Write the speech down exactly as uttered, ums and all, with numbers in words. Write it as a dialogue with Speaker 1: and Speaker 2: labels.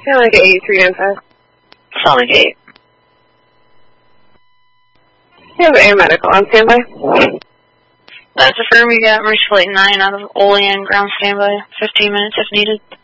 Speaker 1: Sound like eighty-three nine five.
Speaker 2: Sound like eight.
Speaker 1: You have air medical on standby.
Speaker 2: That's affirm. You got Marine Flight nine out of Olean ground standby. fifteen minutes if needed.